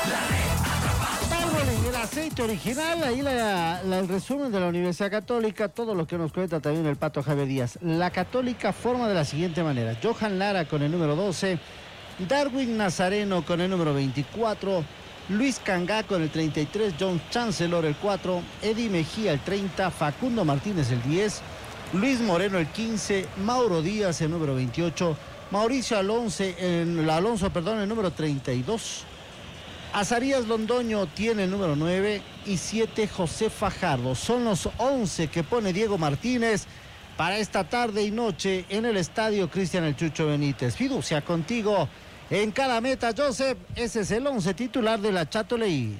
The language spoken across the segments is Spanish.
En el aceite original, ahí el resumen de la Universidad Católica, todo lo que nos cuenta también el Pato Javier Díaz. La Católica forma de la siguiente manera: Johan Lara con el número 12, Darwin Nazareno con el número 24, Luis Cangá con el 33, John Chancellor el 4, Eddie Mejía el 30, Facundo Martínez el 10, Luis Moreno el 15, Mauro Díaz el número 28, Mauricio Alonso, el número 32, Azarías Londoño tiene el número 9 y 7 José Fajardo. Son los 11 que pone Diego Martínez para esta tarde y noche en el estadio Cristian El Chucho Benítez. Fiducia contigo en cada meta, Joseph. Ese es el 11 titular de la Chatoleí.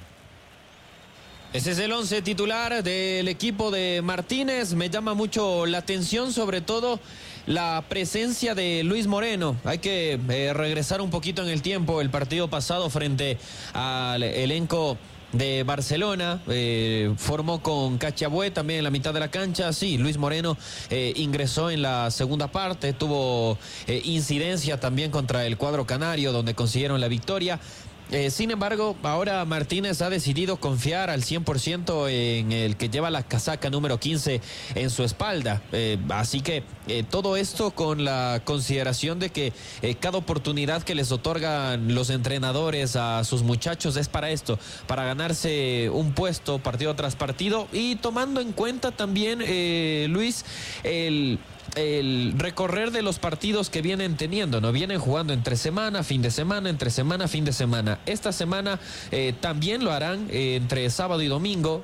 Ese es el 11 titular del equipo de Martínez. Me llama mucho la atención, sobre todo la presencia de Luis Moreno. Hay que regresar un poquito en el tiempo. El partido pasado frente al elenco de Barcelona, formó con Cachabué también en la mitad de la cancha. Sí, Luis Moreno ingresó en la segunda parte, tuvo incidencia también contra el cuadro canario, donde consiguieron la victoria. Sin embargo, ahora Martínez ha decidido confiar al 100% en el que lleva la casaca número 15 en su espalda. Así que todo esto con la consideración de que cada oportunidad que les otorgan los entrenadores a sus muchachos es para esto, para ganarse un puesto partido tras partido, y tomando en cuenta también, Luis, el recorrer de los partidos que vienen teniendo, ¿no? Vienen jugando entre semana, fin de semana, entre semana, fin de semana. Esta semana también lo harán entre sábado y domingo.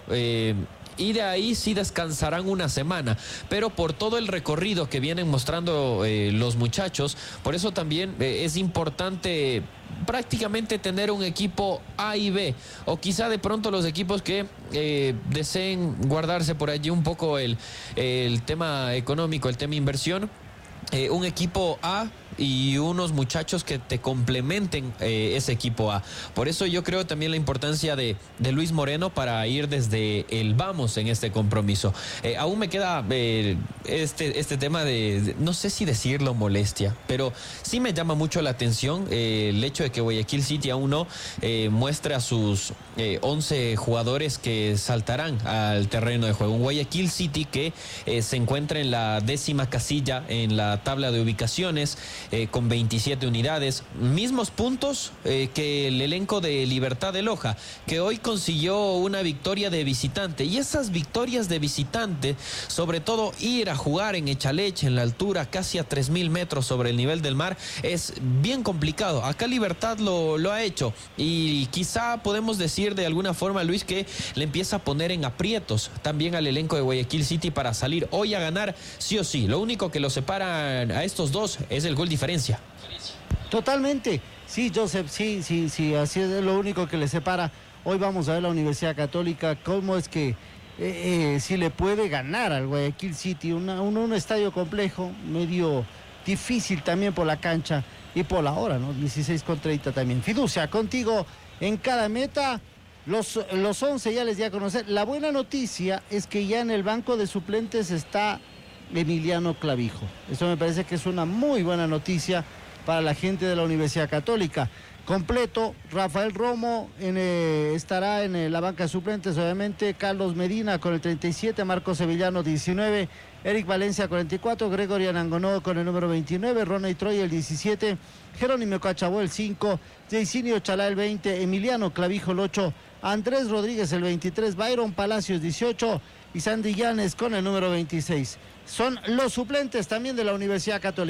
Y de ahí sí descansarán una semana, pero por todo el recorrido que vienen mostrando los muchachos, por eso también es importante prácticamente tener un equipo A y B, o quizá de pronto los equipos que deseen guardarse por allí un poco el tema económico, el tema inversión. Un equipo A y unos muchachos que te complementen ese equipo A. Por eso yo creo también la importancia de Luis Moreno para ir desde el vamos en este compromiso. Aún me queda este tema de, no sé si decirlo molestia, pero sí me llama mucho la atención el hecho de que Guayaquil City aún no muestre a sus 11 jugadores que saltarán al terreno de juego. Un Guayaquil City que se encuentra en la 10ª casilla en la tabla de ubicaciones, con 27 unidades, mismos puntos que el elenco de Libertad de Loja, que hoy consiguió una victoria de visitante. Y esas victorias de visitante, sobre todo ir a jugar en Echaleche, en la altura casi a 3.000 metros sobre el nivel del mar, es bien complicado. Acá Libertad lo ha hecho, y quizá podemos decir de alguna forma, Luis, que le empieza a poner en aprietos también al elenco de Guayaquil City para salir hoy a ganar sí o sí. Lo único que los separa a estos dos es el gol diferencia. Totalmente, sí, Joseph, sí, así es lo único que le separa. Hoy vamos a ver la Universidad Católica, cómo es que si le puede ganar al Guayaquil City, un estadio complejo, medio difícil también por la cancha y por la hora, ¿no? 16:30 también. Fiducia, contigo en cada meta. Los 11 ya les di a conocer. La buena noticia es que ya en el banco de suplentes está Emiliano Clavijo. Eso me parece que es una muy buena noticia para la gente de la Universidad Católica. Completo, Rafael Romo estará en la banca de suplentes, obviamente. Carlos Medina con el 37, Marcos Sevillano 19, Eric Valencia 44, Gregory Anangonó con el número 29, Ronald Troy el 17, Jerónimo Cachabó el 5, Jaicinio Chalá el 20, Emiliano Clavijo el 8, Andrés Rodríguez el 23, Byron Palacios 18 y Sandy Llanes con el número 26. Son los suplentes también de la Universidad Católica.